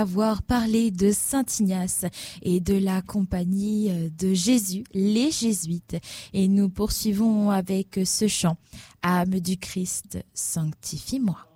avoir parlé de Saint Ignace et de la compagnie de Jésus, les Jésuites. Et nous poursuivons avec ce chant, Âme du Christ, sanctifie-moi.